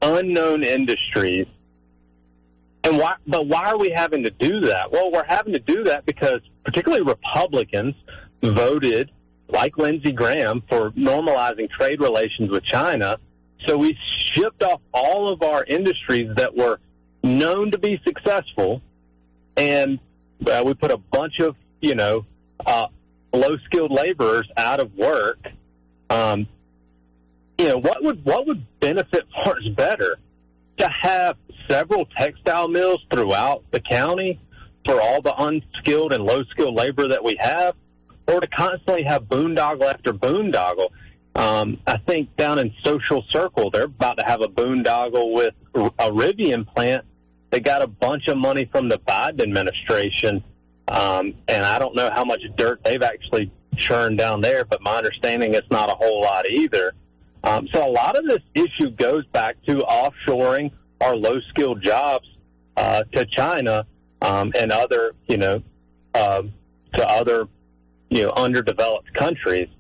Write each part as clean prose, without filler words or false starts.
unknown industries. And why are we having to do that? Well, we're having to do that because particularly Republicans voted, like Lindsey Graham, for normalizing trade relations with China. So we shipped off all of our industries that were known to be successful, and we put a bunch of, low-skilled laborers out of work. What would benefit farmers better? To have several textile mills throughout the county for all the unskilled and low-skilled labor that we have, or to constantly have boondoggle after boondoggle. I think down in Social Circle, they're about to have a boondoggle with a Rivian plant. They got a bunch of money from the Biden administration, and I don't know how much dirt they've actually churned down there, but my understanding it's not a whole lot either. So a lot of this issue goes back to offshoring our low-skilled jobs to China and other, to other, underdeveloped countries.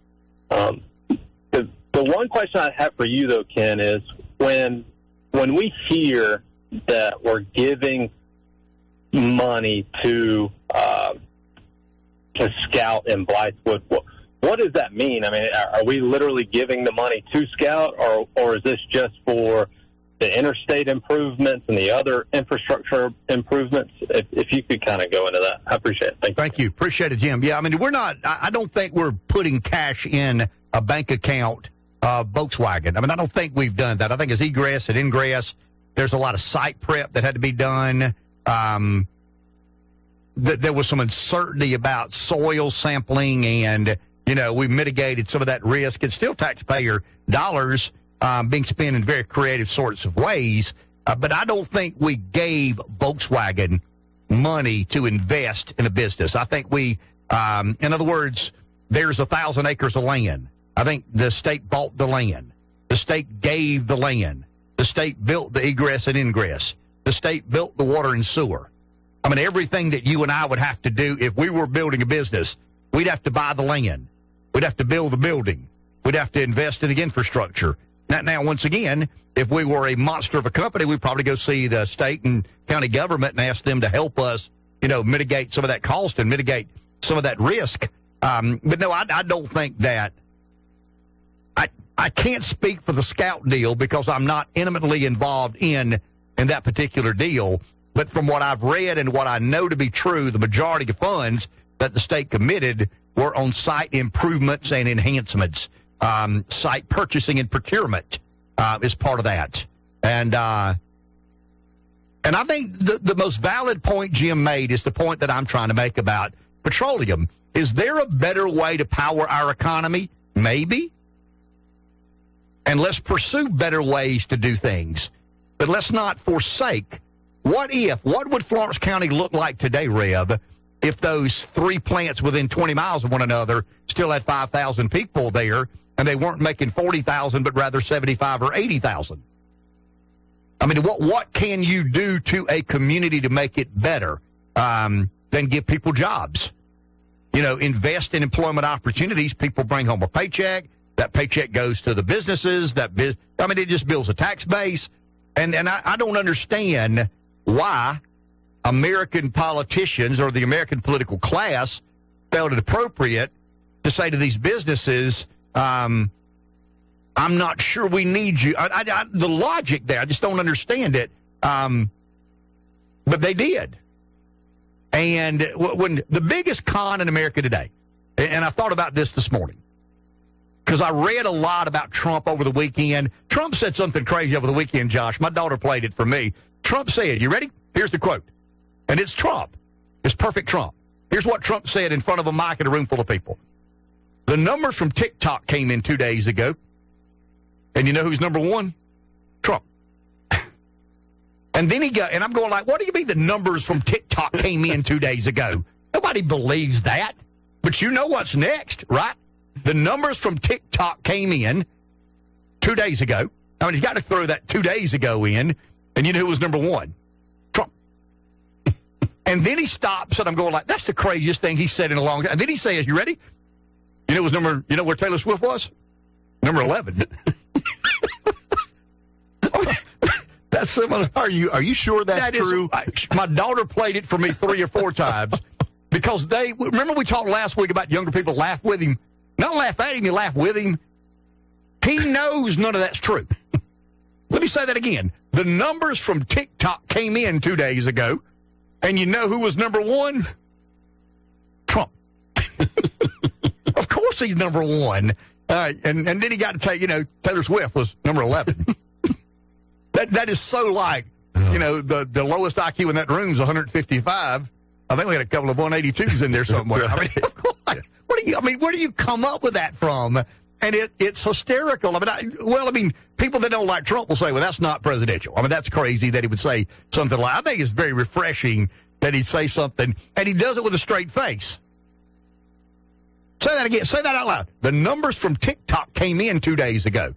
The one question I have for you, though, Ken, is when we hear that we're giving money to Scout and Blythewood, what does that mean? I mean, are we literally giving the money to Scout, or is this just for the interstate improvements and the other infrastructure improvements? If you could kind of go into that, I appreciate it. Thank you. Appreciate it, Jim. Yeah, I mean, I don't think we're putting cash in a bank account of Volkswagen. I mean, I don't think we've done that. I think it's egress and ingress. There's a lot of site prep that had to be done. There was some uncertainty about soil sampling, and we mitigated some of that risk. It's still taxpayer dollars being spent in very creative sorts of ways. But I don't think we gave Volkswagen money to invest in a business. I think we, in other words, there's 1,000 acres of land. I think the state bought the land. The state gave the land. The state built the egress and ingress. The state built the water and sewer. I mean, everything that you and I would have to do if we were building a business, we'd have to buy the land. We'd have to build the building. We'd have to invest in the infrastructure. Now, once again, if we were a monster of a company, we'd probably go see the state and county government and ask them to help us, mitigate some of that cost and mitigate some of that risk. But no, I don't think that. I can't speak for the Scout deal because I'm not intimately involved in that particular deal. But from what I've read and what I know to be true, the majority of funds that the state committed were on site improvements and enhancements. Site purchasing and procurement is part of that. And I think the most valid point Jim made is the point that I'm trying to make about petroleum. Is there a better way to power our economy? Maybe. And let's pursue better ways to do things. But let's not forsake. What would Florence County look like today, Rev, if those three plants within 20 miles of one another still had 5,000 people there and they weren't making 40,000 but rather 75 or 80,000? I mean, what can you do to a community to make it better than give people jobs? Invest in employment opportunities. People bring home a paycheck. That paycheck goes to the businesses. It just builds a tax base. And I don't understand why American politicians or the American political class felt it appropriate to say to these businesses, I'm not sure we need you. The logic there, I just don't understand it. But they did. And when the biggest con in America today, and I thought about this morning, because I read a lot about Trump over the weekend. Trump said something crazy over the weekend, Josh. My daughter played it for me. Trump said, you ready? Here's the quote. And it's Trump. It's perfect Trump. Here's what Trump said in front of a mic in a room full of people. The numbers from TikTok came in 2 days ago. And you know who's number one? Trump. And then and I'm going like, what do you mean the numbers from TikTok came in 2 days ago? Nobody believes that. But you know what's next, right? The numbers from TikTok came in 2 days ago. I mean, he's got to throw that 2 days ago in. And you know who was number one? Trump. And then he stops, and I'm going like, that's the craziest thing he said in a long time. And then he says, you ready? You know where Taylor Swift was? Number 11. That's similar. Are you sure that's true? My daughter played it for me 3 or 4 times because remember we talked last week about younger people laugh with him. Not laugh at him, you laugh with him. He knows none of that's true. Let me say that again. The numbers from TikTok came in 2 days ago, and you know who was number 1? Trump. Of course he's number 1. And then he got to take, Taylor Swift was number 11. That is so like, the lowest IQ in that room is 155. I think we had a couple of 182s in there somewhere. I mean, where do you come up with that from? And it's hysterical. I mean, people that don't like Trump will say, well, that's not presidential. I mean, that's crazy that he would say something like, I think it's very refreshing that he'd say something, and he does it with a straight face. Say that again. Say that out loud. The numbers from TikTok came in 2 days ago.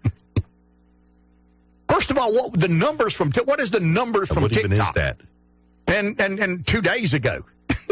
First of all, what is the numbers from TikTok? What even is that? And 2 days ago.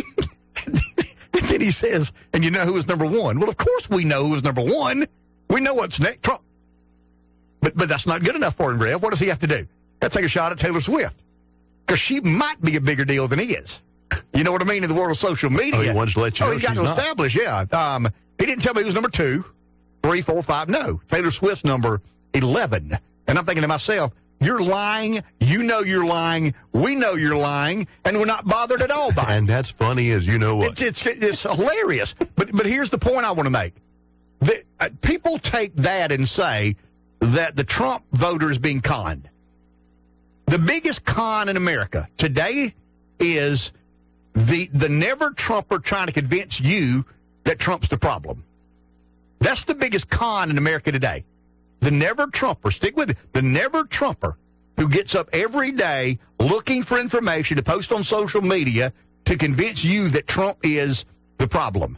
And then he says, and you know who was number 1? Well, of course we know who was number 1. We know what's next. Trump. But that's not good enough for him, Rev. What does he have to do? Got to take a shot at Taylor Swift. Because she might be a bigger deal than he is. You know what I mean? In the world of social media. Oh, he wants to let you know he got she's to establish, yeah. He didn't tell me who was number 2, 3, 4, 5. No. Taylor Swift's number 11. And I'm thinking to myself, you're lying. You know you're lying. We know you're lying. And we're not bothered at all by it. And that's funny as you know what. It's hilarious. But here's the point I want to make. People take that and say that the Trump voter is being conned. The biggest con in America today is the never-Trumper trying to convince you that Trump's the problem. That's the biggest con in America today. The never-Trumper, stick with it, the never-Trumper who gets up every day looking for information to post on social media to convince you that Trump is the problem.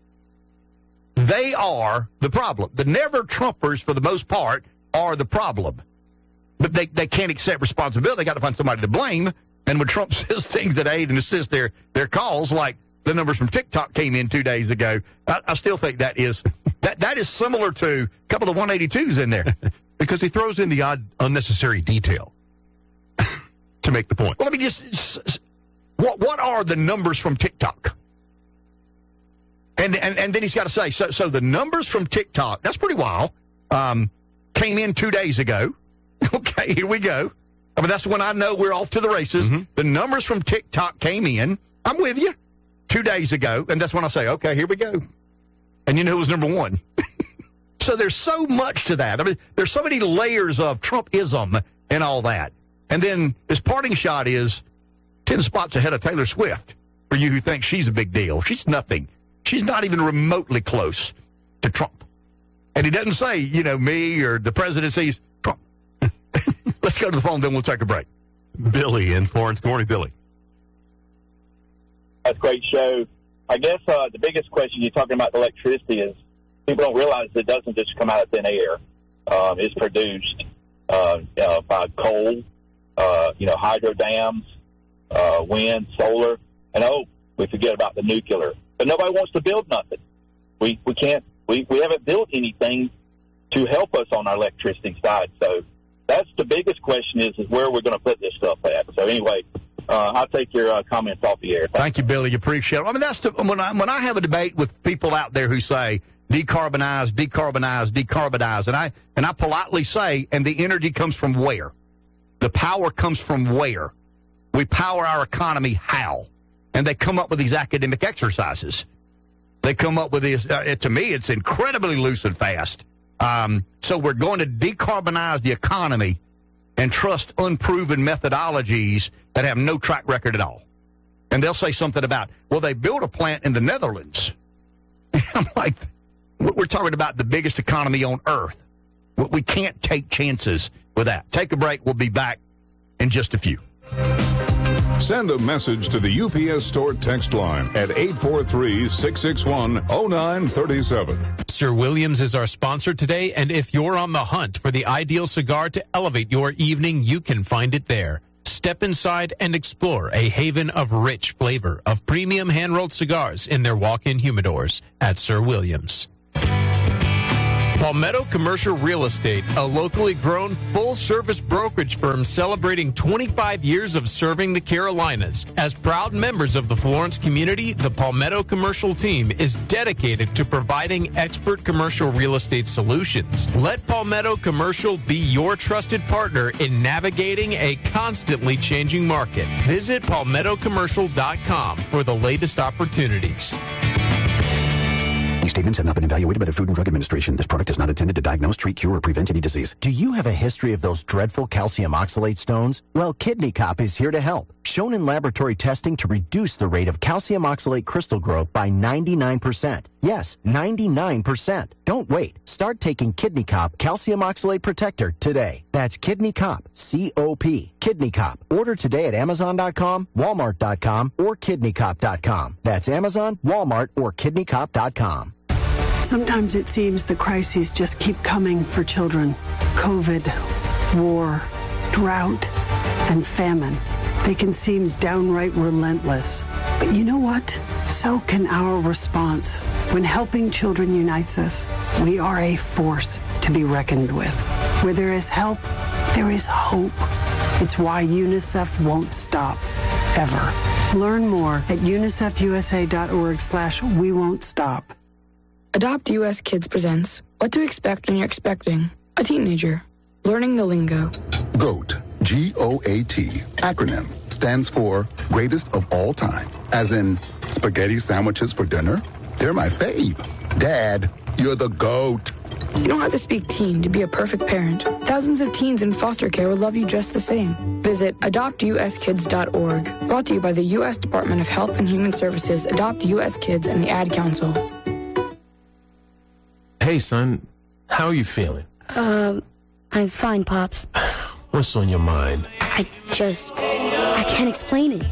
They are the problem. The never-Trumpers, for the most part, are the problem. But they can't accept responsibility. They got to find somebody to blame. And when Trump says things that aid and assist their cause, like the numbers from TikTok came in 2 days ago, I still think that is similar to a couple of 182s in there. Because he throws in the odd unnecessary detail to make the point. Well, let me just, what are the numbers from TikTok? And then he's got to say, so the numbers from TikTok, that's pretty wild, came in 2 days ago. Okay, here we go. I mean, that's when I know we're off to the races. Mm-hmm. The numbers from TikTok came in. I'm with you. 2 days ago, and that's when I say, okay, here we go. And you know who was number 1. So there's so much to that. I mean, there's so many layers of Trumpism and all that. And then his parting shot is 10 spots ahead of Taylor Swift for you who think she's a big deal. She's nothing. She's not even remotely close to Trump. And he doesn't say, me or the presidency's Trump. Let's go to the phone, then we'll take a break. Billy in Florence. Good morning, Billy. That's a great show. I guess the biggest question you're talking about electricity is people don't realize it doesn't just come out of thin air. It's produced by coal, hydro dams, wind, solar, and we forget about the nuclear. But nobody wants to build nothing. We can't. We haven't built anything to help us on our electricity side. So that's the biggest question is where we're going to put this stuff at. So anyway. I'll take your comments off the air. Thank you, Billy. Appreciate it. I mean, that's when I have a debate with people out there who say decarbonize, decarbonize, decarbonize, and I politely say, and the energy comes from where? The power comes from where? We power our economy how? And they come up with these academic exercises. They come up with this. To me, it's incredibly loose and fast. So we're going to decarbonize the economy and trust unproven methodologies that have no track record at all. And they'll say something about, well, they built a plant in the Netherlands. I'm like, we're talking about the biggest economy on earth. We can't take chances with that. Take a break. We'll be back in just a few. Send a message to the UPS Store text line at 843-661-0937. Sir Williams is our sponsor today, and if you're on the hunt for the ideal cigar to elevate your evening, you can find it there. Step inside and explore a haven of rich flavor of premium hand-rolled cigars in their walk-in humidors at Sir Williams. Palmetto Commercial Real Estate, a locally grown, full-service brokerage firm celebrating 25 years of serving the Carolinas. As proud members of the Florence community, the Palmetto Commercial team is dedicated to providing expert commercial real estate solutions. Let Palmetto Commercial be your trusted partner in navigating a constantly changing market. Visit palmettocommercial.com for the latest opportunities. These statements have not been evaluated by the Food and Drug Administration. This product is not intended to diagnose, treat, cure, or prevent any disease. Do you have a history of those dreadful calcium oxalate stones? Well, Kidney Cop is here to help. Shown in laboratory testing to reduce the rate of calcium oxalate crystal growth by 99%. Yes, 99%. Don't wait. Start taking Kidney Cop Calcium Oxalate Protector today. That's Kidney Cop, C-O-P. Kidney Cop. Order today at Amazon.com, Walmart.com, or KidneyCop.com. That's Amazon, Walmart, or KidneyCop.com. Sometimes it seems the crises just keep coming for children. COVID, war, drought, and famine. They can seem downright relentless. But you know what? So can our response. When helping children unites us, we are a force to be reckoned with. Where there is help, there is hope. It's why UNICEF won't stop, ever. Learn more at unicefusa.org/we won't stop. Adopt US Kids presents What to Expect When You're Expecting a Teenager. Learning the lingo. GOAT, G-O-A-T, acronym, stands for Greatest of All Time. As in, spaghetti sandwiches for dinner? They're my fave. Dad, you're the GOAT. You don't have to speak teen to be a perfect parent. Thousands of teens in foster care will love you just the same. Visit adoptuskids.org. Brought to you by the U.S. Department of Health and Human Services, Adopt U.S. Kids, and the Ad Council. Hey, son. How are you feeling? I'm fine, Pops. What's on your mind? I can't explain it.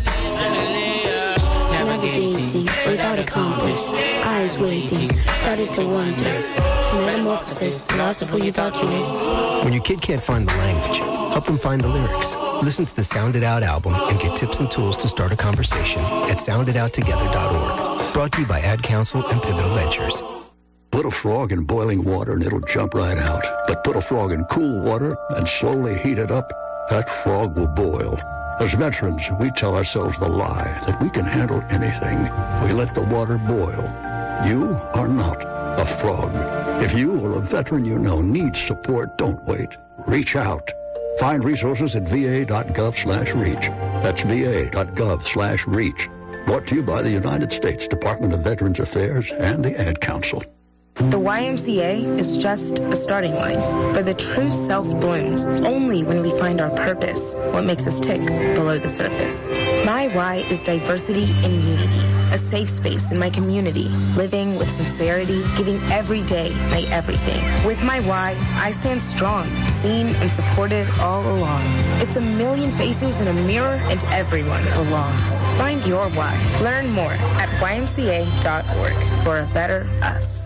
Navigating without a compass, eyes waiting, started to wonder. Metamorphosis, lost of who you thought you was. When your kid can't find the language, help them find the lyrics. Listen to the Sound It Out album and get tips and tools to start a conversation at sounditouttogether.org. Brought to you by Ad Council and Pivotal Ventures. Put a frog in boiling water and it'll jump right out. But put a frog in cool water and slowly heat it up, that frog will boil. As veterans, we tell ourselves the lie that we can handle anything. We let the water boil. You are not a frog. If you or a veteran you know needs support, don't wait. Reach out. Find resources at va.gov/reach. That's va.gov/reach. Brought to you by the United States Department of Veterans Affairs and the Ad Council. The YMCA is just a starting line, but the true self blooms only when we find our purpose, what makes us tick below the surface. My why is diversity and unity, a safe space in my community, living with sincerity, giving every day my everything. With my why, I stand strong, seen and supported all along. It's a million faces in a mirror and everyone belongs. Find your why. Learn more at ymca.org for a better us.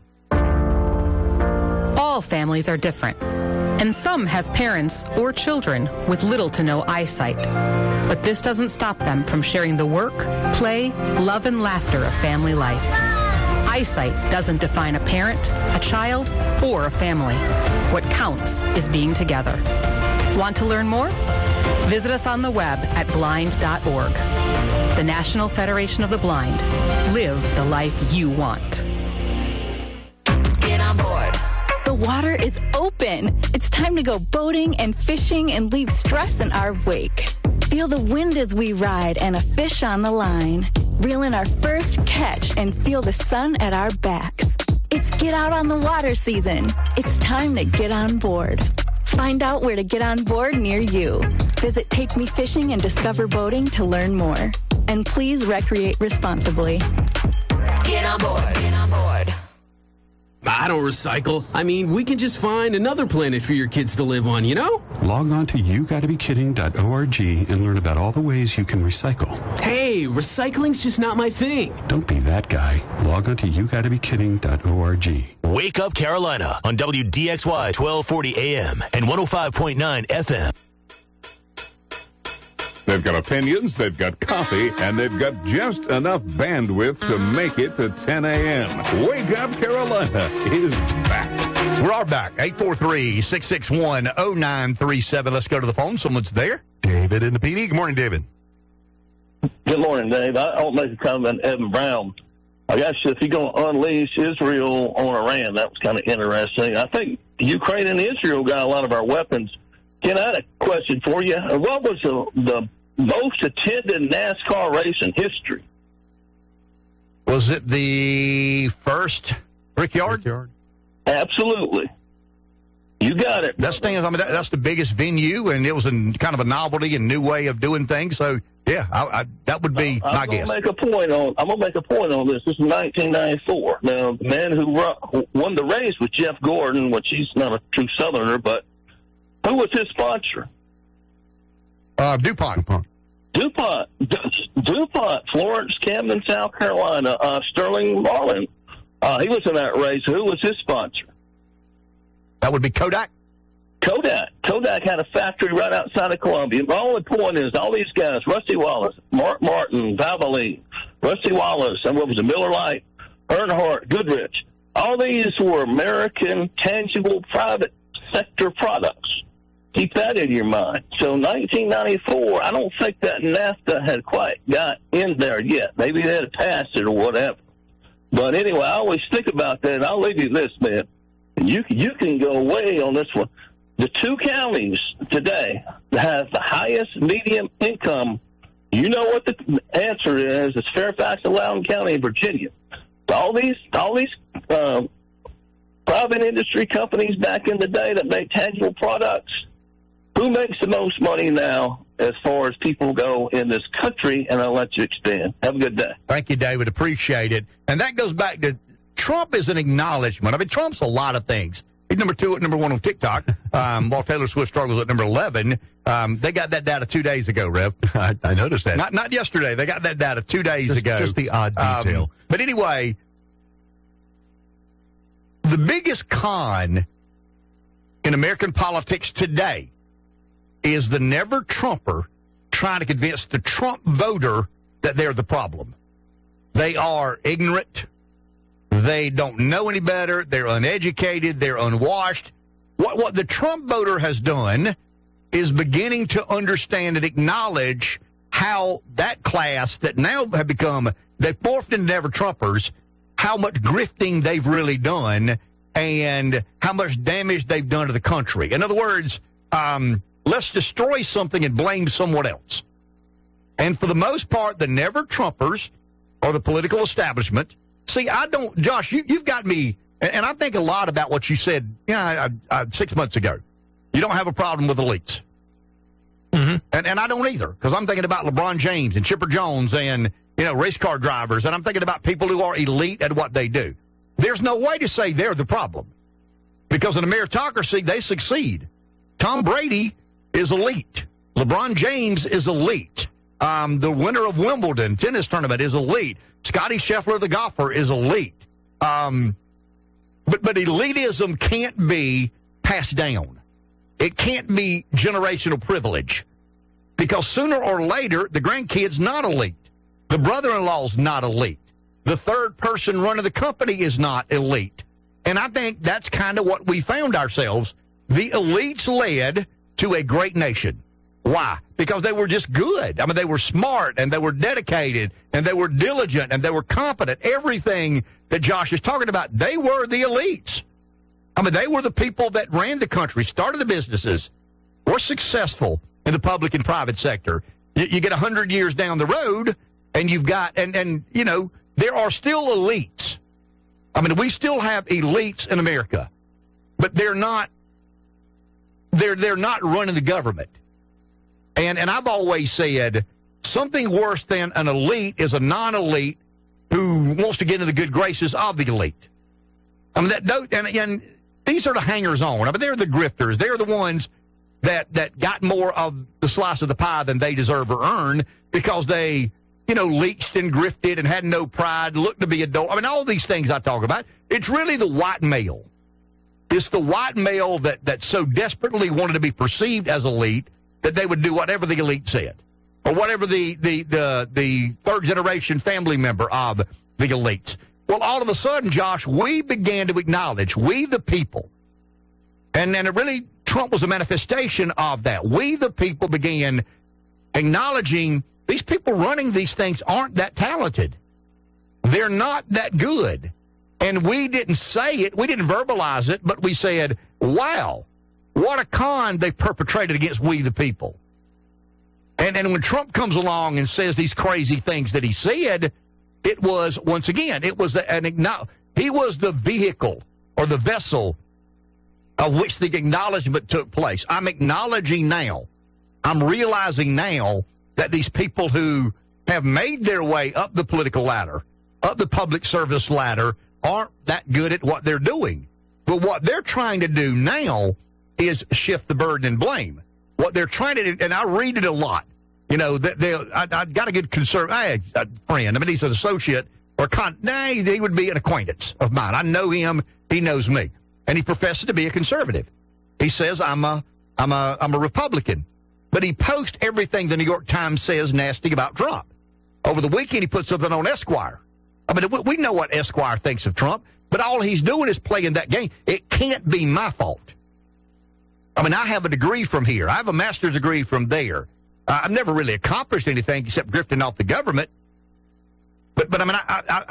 All families are different, and some have parents or children with little to no eyesight. But this doesn't stop them from sharing the work, play, love, and laughter of family life. Eyesight doesn't define a parent, a child, or a family. What counts is being together. Want to learn more? Visit us on the web at blind.org. The National Federation of the Blind. Live the life you want. Get on board. The water is open. It's time to go boating and fishing and leave stress in our wake. Feel the wind as we ride and a fish on the line. Reel in our first catch and feel the sun at our backs. It's get out on the water season. It's time to get on board. Find out where to get on board near you. Visit Take Me Fishing and Discover Boating to learn more. And please recreate responsibly. Get on board. Get on board. I don't recycle. I mean, we can just find another planet for your kids to live on, you know? Log on to YouGottaBeKidding.org and learn about all the ways you can recycle. Hey, recycling's just not my thing. Don't be that guy. Log on to YouGottaBeKidding.org. Wake Up Carolina on WDXY 1240 AM and 105.9 FM. They've got opinions, they've got coffee, and they've got just enough bandwidth to make it to 10 a.m. Wake Up Carolina is back. We are back. 843-661-0937. Let's go to the phone. Someone's there. David in the PD. Good morning, David. Good morning, Dave. I don't make a comment on Evan Brown. I guess if you're going to unleash Israel on Iran, that was kind of interesting. I think Ukraine and Israel got a lot of our weapons. Ken, I had a question for you. What was the most attended NASCAR race in history? Was it the first Brickyard? Absolutely. You got it. That's the biggest venue, and it was kind of a novelty and new way of doing things. So, yeah, that would be my guess. I'm going to make a point on this. This is 1994. Now, the man who won the race was Jeff Gordon, which he's not a true Southerner, but who was his sponsor? DuPont. DuPont, Florence, Camden, South Carolina. Sterling Marlin, he was in that race. Who was his sponsor? That would be Kodak? Kodak had a factory right outside of Columbia. My only point is all these guys, Rusty Wallace, Mark Martin, Valvoline, Rusty Wallace, and what was it, Miller Lite, Earnhardt, Goodrich, all these were American, tangible, private sector products. Keep that in your mind. So 1994, I don't think that NAFTA had quite got in there yet. Maybe they had passed it or whatever. But anyway, I always think about that, and I'll leave you this, man. You can go away on this one. The two counties today that have the highest median income, you know what the answer is. It's Fairfax and Loudoun County in Virginia. All these private industry companies back in the day that make tangible products, who makes the most money now as far as people go in this country? And I'll let you expand. Have a good day. Thank you, David. Appreciate it. And that goes back to Trump is an acknowledgement. I mean, Trump's a lot of things. He's number 2 at number 1 on TikTok. While Taylor Swift struggles at number 11. They got that data 2 days ago, Rev. I noticed that. Not yesterday. They got that data 2 days ago. Just the odd detail. But anyway, the biggest con in American politics today is the never-Trumper trying to convince the Trump voter that they're the problem. They are ignorant. They don't know any better. They're uneducated. They're unwashed. What the Trump voter has done is beginning to understand and acknowledge how that class that now have become, they've morphed into never-Trumpers, how much grifting they've really done and how much damage they've done to the country. In other words, let's destroy something and blame someone else. And for the most part, the never-Trumpers or the political establishment. See, Josh, you've got me, and I think a lot about what you said 6 months ago. You don't have a problem with elites. Mm-hmm. And I don't either, because I'm thinking about LeBron James and Chipper Jones and, race car drivers, and I'm thinking about people who are elite at what they do. There's no way to say they're the problem, because in a meritocracy, they succeed. Tom Brady is elite. LeBron James is elite. The winner of Wimbledon tennis tournament is elite. Scotty Scheffler, the golfer, is elite. But elitism can't be passed down. It can't be generational privilege. Because sooner or later, the grandkid's not elite. The brother-in-law's not elite. The third person running the company is not elite. And I think that's kind of what we found ourselves. The elites led to a great nation. Why? Because they were just good. I mean, they were smart, and they were dedicated, and they were diligent, and they were competent. Everything that Josh is talking about, they were the elites. I mean, they were the people that ran the country, started the businesses, were successful in the public and private sector. You get 100 years down the road, and you've got, and there are still elites. I mean, we still have elites in America, but they're not running the government. And I've always said something worse than an elite is a non-elite who wants to get into the good graces of the elite. I mean, and these are the hangers-on. I mean, they're the grifters. They're the ones that got more of the slice of the pie than they deserve or earn because they, leached and grifted and had no pride, looked to be adult. I mean, all these things I talk about. It's really the white male. It's the white male that so desperately wanted to be perceived as elite that they would do whatever the elite said, or whatever the third-generation family member of the elites. Well, all of a sudden, Josh, we began to acknowledge, we the people, And it really, Trump was a manifestation of that. We, the people, began acknowledging these people running these things aren't that talented. They're not that good. And we didn't say it, we didn't verbalize it, but we said, wow, what a con they perpetrated against we, the people. And when Trump comes along and says these crazy things that he said, it was, once again, it was he was the vehicle or the vessel of which the acknowledgement took place. I'm acknowledging now, I'm realizing now that these people who have made their way up the political ladder, up the public service ladder, aren't that good at what they're doing. But what they're trying to do now is shift the burden and blame. What they're trying to do, and I read it a lot, you know, I got a good friend. I mean, he's an associate he would be an acquaintance of mine. I know him. He knows me. And he professes to be a conservative. He says, I'm a Republican. But he posts everything the New York Times says nasty about Trump. Over the weekend, he put something on Esquire. I mean, we know what Esquire thinks of Trump, but all he's doing is playing that game. It can't be my fault. I mean, I have a degree from here. I have a master's degree from there. I've never really accomplished anything except drifting off the government. But I mean,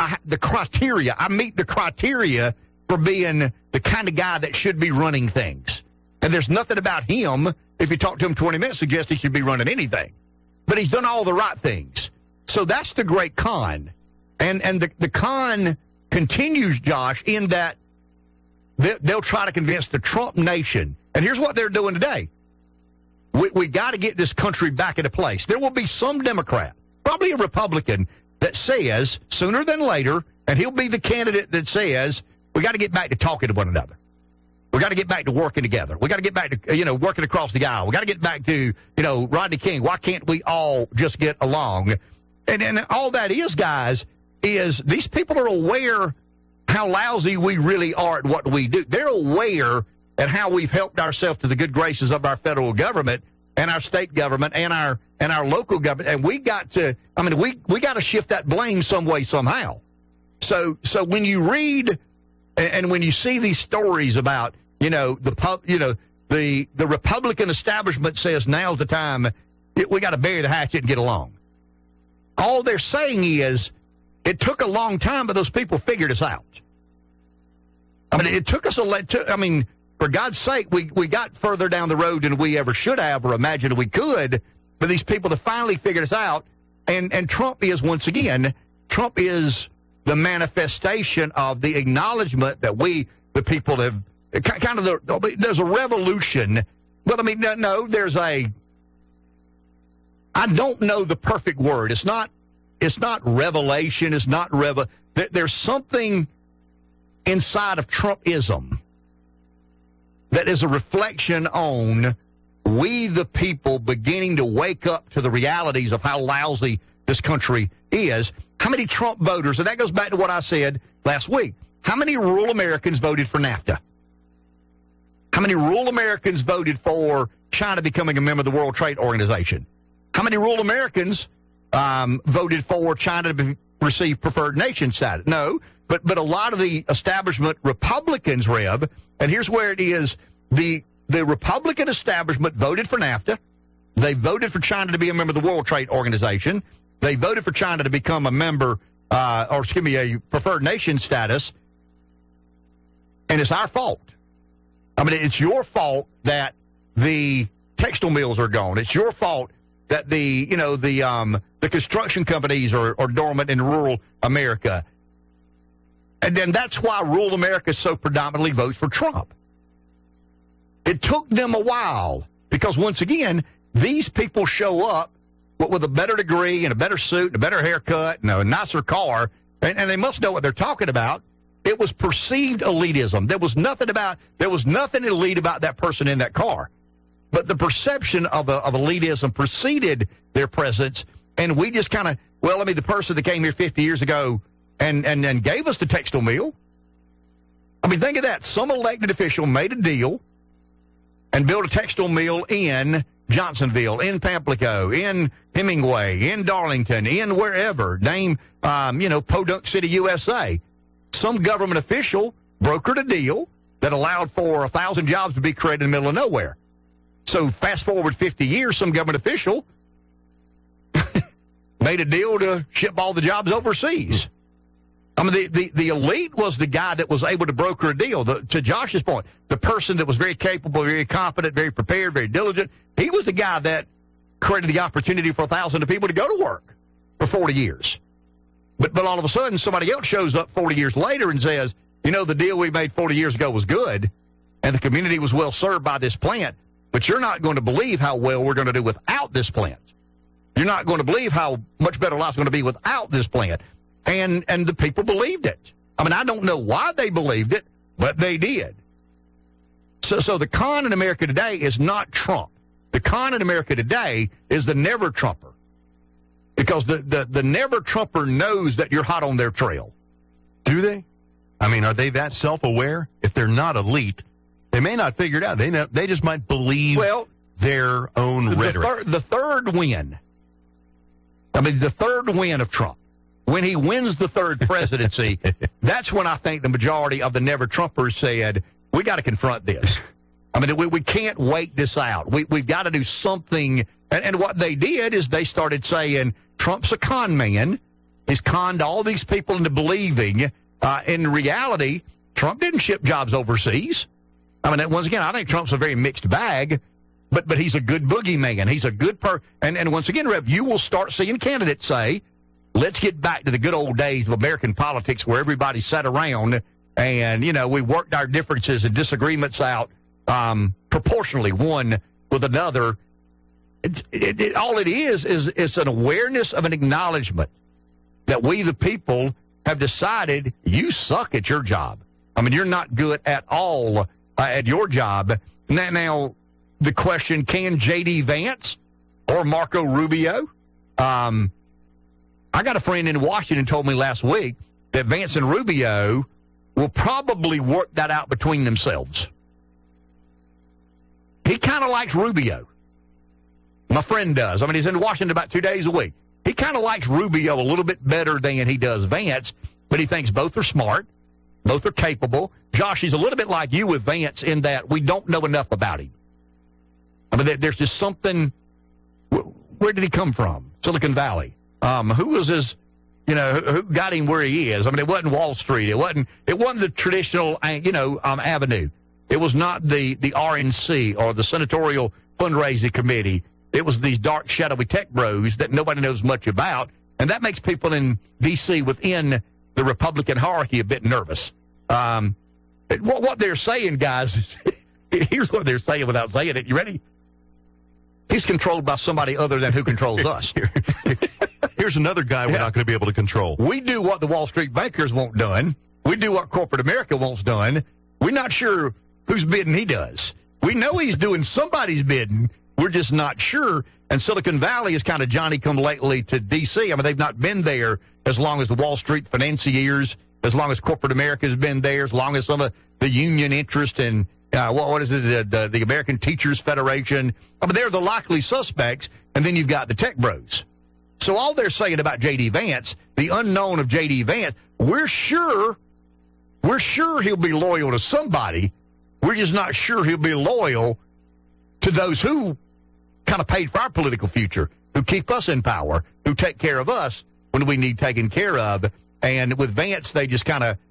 I meet the criteria for being the kind of guy that should be running things. And there's nothing about him, if you talk to him 20 minutes, suggests he should be running anything. But he's done all the right things. So that's the great con. And the con continues, Josh, in that they'll try to convince the Trump nation. And here's what they're doing today. We got to get this country back into place. There will be some Democrat, probably a Republican, that says sooner than later, and he'll be the candidate that says, we got to get back to talking to one another. We got to get back to working together. We got to get back to, working across the aisle. We got to get back to, Rodney King. Why can't we all just get along? And all that is, guys, is these people are aware how lousy we really are at what we do. They're aware at how we've helped ourselves to the good graces of our federal government and our state government and our local government. And we got to shift that blame some way, somehow. So when you read and when you see these stories about, the Republican establishment says now's the time, we got to bury the hatchet and get along. All they're saying is it took a long time, but those people figured us out. I mean, it took us for God's sake, we got further down the road than we ever should have or imagined we could, but these people have finally figured us out. And Trump is, once again, the manifestation of the acknowledgement that we, the people, have there's a revolution. Well, I mean, no, I don't know the perfect word. It's not revelation. It's not there's something inside of Trumpism that is a reflection on we, the people, beginning to wake up to the realities of how lousy this country is. How many Trump voters, and that goes back to what I said last week, how many rural Americans voted for NAFTA? How many rural Americans voted for China becoming a member of the World Trade Organization? How many rural Americans voted for China to receive preferred nation status? No, but a lot of the establishment Republicans, Reb, and here's where it is, the Republican establishment voted for NAFTA. They voted for China to be a member of the World Trade Organization. They voted for China to become a member, a preferred nation status. And it's our fault. I mean, it's your fault that the textile mills are gone. It's your fault that the construction companies are dormant in rural America. And then that's why rural America so predominantly votes for Trump. It took them a while because, once again, these people show up with a better degree and a better suit and a better haircut and a nicer car, and they must know what they're talking about. It was perceived elitism. There was nothing elite about that person in that car. But the perception of elitism preceded their presence, and we just kind of, the person that came here 50 years ago and gave us the textile mill. I mean, think of that. Some elected official made a deal and built a textile mill in Johnsonville, in Pamplico, in Hemingway, in Darlington, in wherever, name, Podunk City, USA. Some government official brokered a deal that allowed for 1,000 jobs to be created in the middle of nowhere. So fast forward 50 years, some government official made a deal to ship all the jobs overseas. I mean, the elite was the guy that was able to broker a deal. To Josh's point, the person that was very capable, very confident, very prepared, very diligent, he was the guy that created the opportunity for 1,000 people to go to work for 40 years. But all of a sudden, somebody else shows up 40 years later and says, you know, the deal we made 40 years ago was good, and the community was well served by this plant, but you're not going to believe how well we're going to do without this plant. You're not going to believe how much better life's going to be without this plant. And the people believed it. I mean, I don't know why they believed it, but they did. So the con in America today is not Trump. The con in America today is the never-Trumper. Because the never-Trumper knows that you're hot on their trail. Do they? I mean, are they that self-aware? If they're not elite, they may not figure it out. They just might believe their own rhetoric. The third win. I mean, the third win of Trump. When he wins the third presidency, that's when I think the majority of the never-Trumpers said, we got to confront this. I mean, we can't wait this out. We've got to do something. And what they did is they started saying, Trump's a con man. He's conned all these people into believing. In reality, Trump didn't ship jobs overseas. I mean, once again, I think Trump's a very mixed bag, but he's a good boogeyman. He's a good and once again, Rev, you will start seeing candidates say, let's get back to the good old days of American politics where everybody sat around and, you know, we worked our differences and disagreements out proportionally, one with another. All it is it's an awareness of an acknowledgement that we, the people, have decided you suck at your job. I mean, you're not good at all at your job. Now, the question, can J.D. Vance or Marco Rubio? I got a friend in Washington told me last week that Vance and Rubio will probably work that out between themselves. He kind of likes Rubio. My friend does. I mean, he's in Washington about 2 days a week. He kind of likes Rubio a little bit better than he does Vance, but he thinks both are smart, both are capable. Josh, he's a little bit like you with Vance in that we don't know enough about him. I mean, there's just something. Where did he come from? Silicon Valley. Who was his, who got him where he is? I mean, it wasn't Wall Street. It wasn't the traditional, avenue. It was not the RNC or the Senatorial Fundraising Committee. It was these dark, shadowy tech bros that nobody knows much about. And that makes people in D.C. within the Republican hierarchy a bit nervous. What they're saying, guys, here's what they're saying without saying it. You ready? He's controlled by somebody other than who controls us. Here's another guy we're not going to be able to control. We do what the Wall Street bankers want done. We do what corporate America wants done. We're not sure whose bidding he does. We know he's doing somebody's bidding. We're just not sure. And Silicon Valley is kind of Johnny-come-lately to D.C. I mean, they've not been there as long as the Wall Street financiers, as long as corporate America has been there, as long as some of the union interest in, what is it, the American Teachers Federation. I mean, they're the likely suspects, and then you've got the tech bros. So all they're saying about J.D. Vance, the unknown of J.D. Vance, we're sure he'll be loyal to somebody. We're just not sure he'll be loyal to those who kind of paid for our political future, who keep us in power, who take care of us when we need taken care of. And with Vance, they just kind of,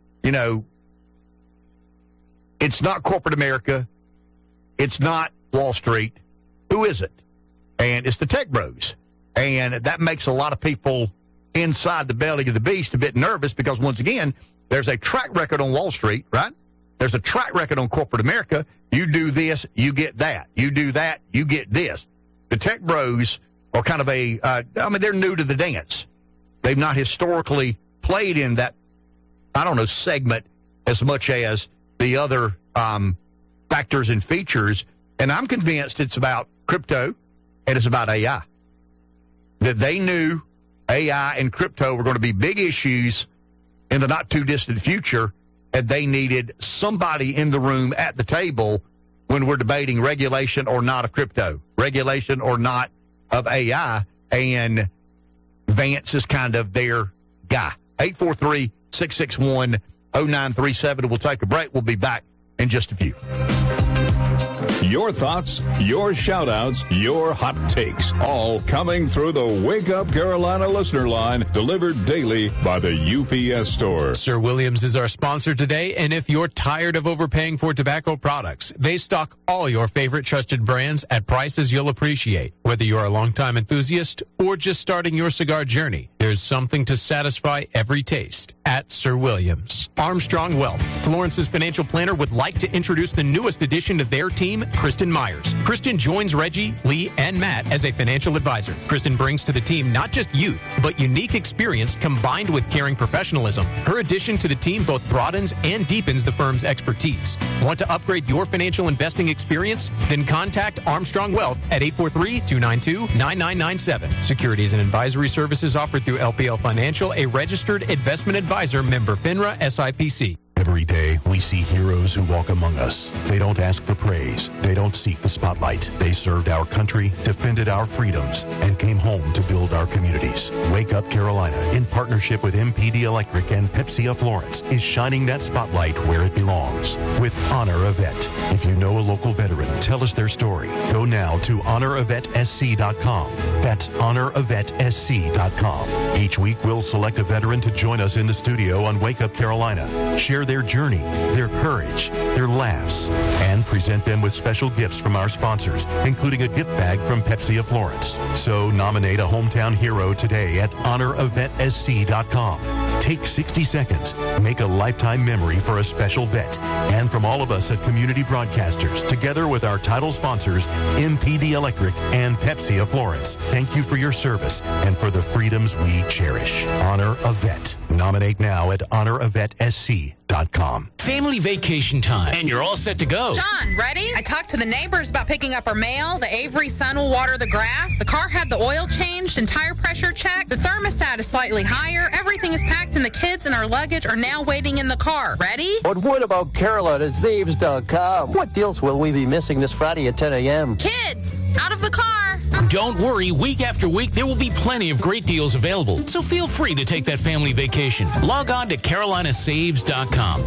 it's not corporate America. It's not Wall Street. Who is it? And it's the tech bros. And that makes a lot of people inside the belly of the beast a bit nervous because, once again, there's a track record on Wall Street, right? There's a track record on corporate America. You do this, you get that. You do that, you get this. The tech bros are kind of they're new to the dance. They've not historically played in that, segment as much as the other factors and features. And I'm convinced it's about crypto and it's about AI. That they knew AI and crypto were going to be big issues in the not-too-distant future, and they needed somebody in the room at the table when we're debating regulation or not of crypto, regulation or not of AI, and Vance is kind of their guy. 843-661-0937. We'll take a break. We'll be back in just a few. Your thoughts, your shout-outs, your hot takes, all coming through the Wake Up Carolina listener line, delivered daily by the UPS Store. Sir Williams is our sponsor today, and if you're tired of overpaying for tobacco products, they stock all your favorite trusted brands at prices you'll appreciate. Whether you're a longtime enthusiast or just starting your cigar journey, there's something to satisfy every taste at Sir Williams. Armstrong Wealth, Florence's financial planner, would like to introduce the newest addition to their team, Kristen Myers. Kristen joins Reggie, Lee, and Matt as a financial advisor. Kristen brings to the team not just youth, but unique experience combined with caring professionalism. Her addition to the team both broadens and deepens the firm's expertise. Want to upgrade your financial investing experience? Then contact Armstrong Wealth at 843-292-9997. Securities and advisory services offered through LPL Financial, a registered investment advisor, member FINRA SIPC. Every day, we see heroes who walk among us. They don't ask for praise. They don't seek the spotlight. They served our country, defended our freedoms, and came home to build our communities. Wake Up Carolina, in partnership with MPD Electric and Pepsi of Florence, is shining that spotlight where it belongs with Honor a Vet. If you know a local veteran, tell us their story. Go now to honoravetsc.com. That's honoravetsc.com. Each week, we'll select a veteran to join us in the studio on Wake Up Carolina. Share their journey, their courage, their laughs, and present them with special gifts from our sponsors, including a gift bag from Pepsi of Florence. So nominate a hometown hero today at honoravetsc.com. Take 60 seconds. Make a lifetime memory for a special vet. And from all of us at Community Broadcasters, together with our title sponsors, MPD Electric and Pepsi of Florence, thank you for your service and for the freedoms we cherish. Honor a Vet. Nominate now at honoravetsc.com. Family vacation time, and you're all set to go. John, ready? I talked to the neighbors about picking up our mail. The Avery son will water the grass. The car had the oil changed and tire pressure checked. The thermostat is slightly higher. Everything is packed, and the kids and our luggage are now waiting in the car. Ready? But what about Carolina at Zaves.com? What deals will we be missing this Friday at 10 a.m.? Kids, out of the car. Don't worry, week after week, there will be plenty of great deals available. So feel free to take that family vacation. Log on to carolinasaves.com.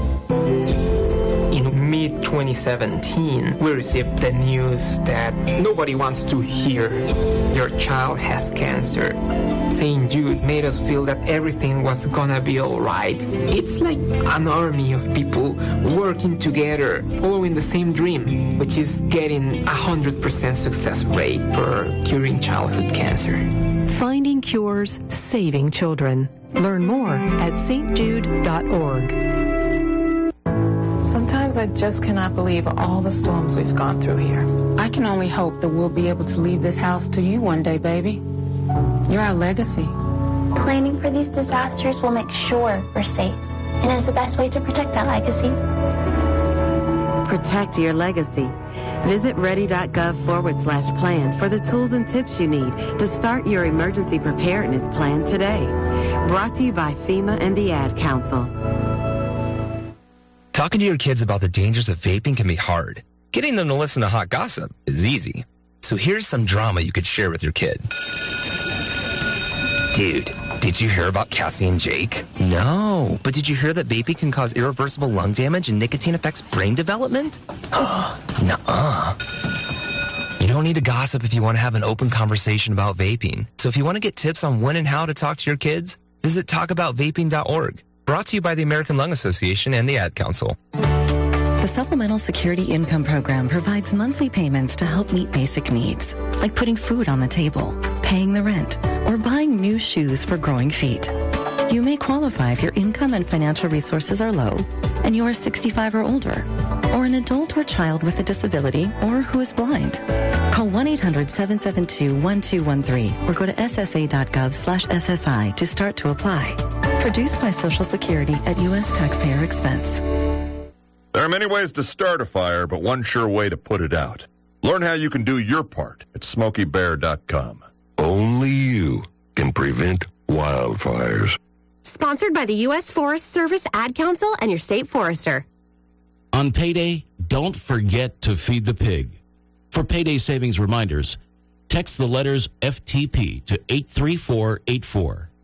In mid-2017, we received the news that nobody wants to hear your child has cancer. St. Jude made us feel that everything was gonna be alright. It's like an army of people working together, following the same dream, which is getting 100% success rate for curing childhood cancer. Finding cures, saving children. Learn more at stjude.org. Sometimes I just cannot believe all the storms we've gone through here. I can only hope that we'll be able to leave this house to you one day, baby. You're our legacy. Planning for these disasters will make sure we're safe, and is the best way to protect that legacy. Protect your legacy. Visit ready.gov/plan for the tools and tips you need to start your emergency preparedness plan today. Brought to you by FEMA and the Ad Council. Talking to your kids about the dangers of vaping can be hard. Getting them to listen to hot gossip is easy. So here's some drama you could share with your kid. Dude, did you hear about Cassie and Jake? No, but did you hear that vaping can cause irreversible lung damage and nicotine affects brain development? Nuh-uh. You don't need to gossip if you want to have an open conversation about vaping. So if you want to get tips on when and how to talk to your kids, visit talkaboutvaping.org. Brought to you by the American Lung Association and the Ad Council. The Supplemental Security Income Program provides monthly payments to help meet basic needs, like putting food on the table, paying the rent, or buying new shoes for growing feet. You may qualify if your income and financial resources are low, and you are 65 or older, or an adult or child with a disability, or who is blind. Call 1-800-772-1213 or go to ssa.gov/SSI to start to apply. Produced by Social Security at U.S. taxpayer expense. There are many ways to start a fire, but one sure way to put it out. Learn how you can do your part at SmokeyBear.com. Only you can prevent wildfires. Sponsored by the U.S. Forest Service, Ad Council, and your state forester. On payday, don't forget to feed the pig. For payday savings reminders, text the letters FTP to 83484.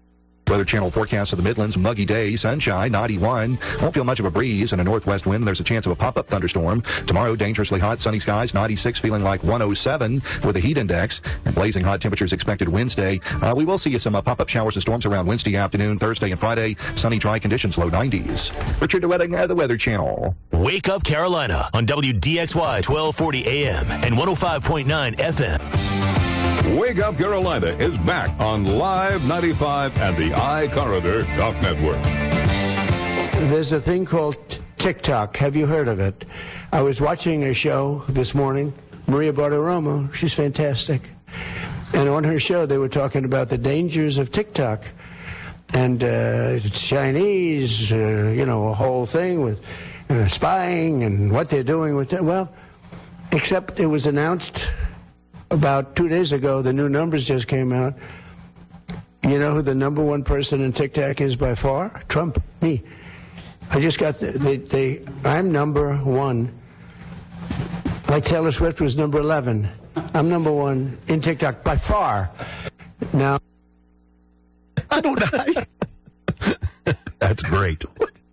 Weather Channel forecast of the Midlands, muggy day, sunshine, 91. Won't feel much of a breeze and a northwest wind. There's a chance of a pop-up thunderstorm. Tomorrow, dangerously hot, sunny skies, 96, feeling like 107 with a heat index. And blazing hot temperatures expected Wednesday. We will see some pop-up showers and storms around Wednesday afternoon, Thursday and Friday. Sunny, dry conditions, low 90s. Richard DeWetting, the Weather Channel. Wake Up Carolina on WDXY 1240 AM and 105.9 FM. Wake Up Carolina is back on Live 95 and the iCorridor Talk Network. There's a thing called TikTok. Have you heard of it? I was watching a show this morning, Maria Bartiromo. She's fantastic. And on her show, they were talking about the dangers of TikTok. And it's Chinese, a whole thing with spying and what they're doing with it. Well, except it was announced about 2 days ago, the new numbers just came out. You know who the number one person in TikTok is by far? Trump, me. I just got I'm number one. Like Taylor Swift was number 11. I'm number one in TikTok by far. Now, I don't know. That's great.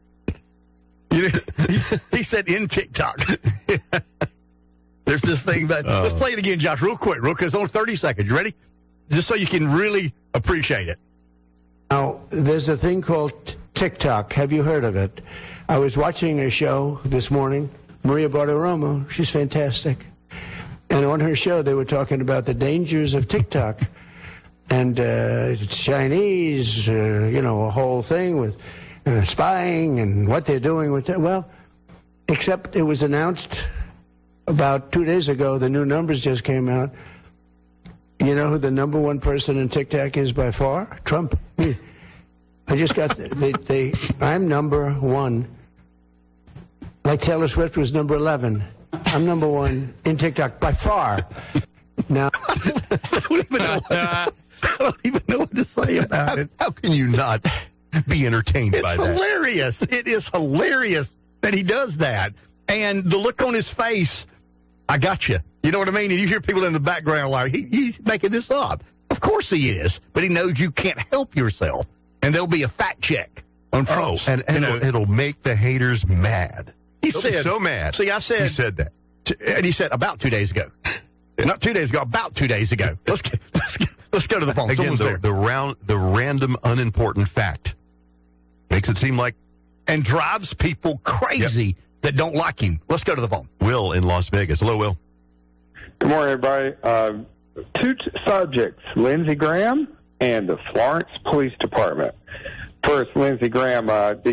He said in TikTok. There's this thing that, let's play it again, Josh, real quick, because only 30 seconds. You ready? Just so you can really appreciate it. Now, there's a thing called TikTok. Have you heard of it? I was watching a show this morning, Maria Bartiromo. She's fantastic. And on her show, they were talking about the dangers of TikTok. And it's Chinese, a whole thing with spying and what they're doing with it. Well, except it was announced about 2 days ago, the new numbers just came out. You know who the number one person in TikTok is by far? Trump, me. I just got, I'm number one. Like Taylor Swift was number 11. I'm number one in TikTok by far. Now, I don't even know what to say about it. How can you not be entertained by that? It's hilarious. It is hilarious that he does that. And the look on his face, I got you. You know what I mean? And you hear people in the background like, he's making this up. Of course he is. But he knows you can't help yourself. And there'll be a fact check on Trump's. And it'll make the haters mad. They'll be so mad. See, I said. He said that. And he said about 2 days ago. Not 2 days ago, about 2 days ago. Let's go to the phone. Again, the random, unimportant fact makes it seem like. And drives people crazy that don't like him. Let's go to the phone. Will in Las Vegas. Hello, Will. Good morning, everybody. Two subjects, Lindsey Graham and the Florence Police Department. First, Lindsey Graham.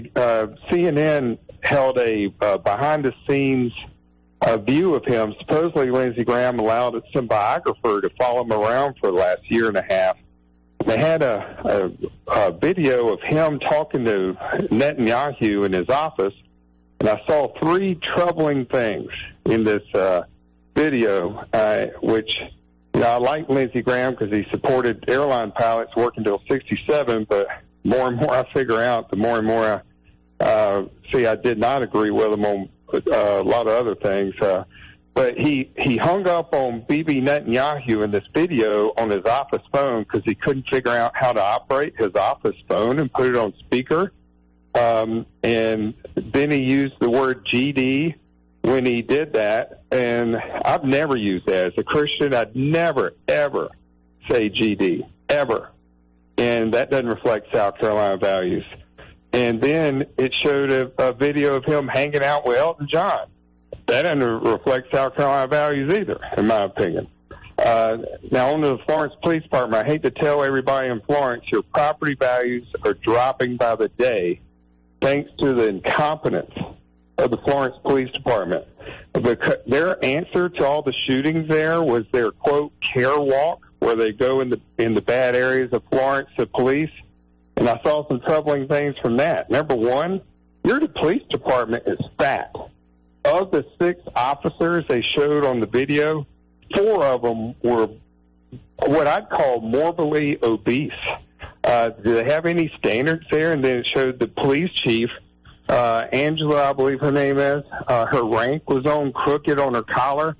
CNN held a behind-the-scenes view of him. Supposedly, Lindsey Graham allowed some biographer to follow him around for the last year and a half. They had a video of him talking to Netanyahu in his office, and I saw three troubling things in this video, which, I like Lindsey Graham because he supported airline pilots working until 67, but more and more I figure out, the more and more I see I did not agree with him on a lot of other things. But he hung up on Bibi Netanyahu in this video on his office phone because he couldn't figure out how to operate his office phone and put it on speaker. And then he used the word GD when he did that. And I've never used that. As a Christian, I'd never, ever say GD, ever. And that doesn't reflect South Carolina values. And then it showed a video of him hanging out with Elton John. That doesn't reflect South Carolina values either, in my opinion. Now, on to the Florence Police Department. I hate to tell everybody in Florence, your property values are dropping by the day thanks to the incompetence of the Florence Police Department. Their answer to all the shootings there was their, quote, care walk, where they go in the bad areas of Florence, the police. And I saw some troubling things from that. Number one, your police department is fat. Of the 6 officers they showed on the video, 4 of them were what I'd call morbidly obese. Do they have any standards there? And then it showed the police chief, Angela, I believe her name is, her rank was on crooked on her collar.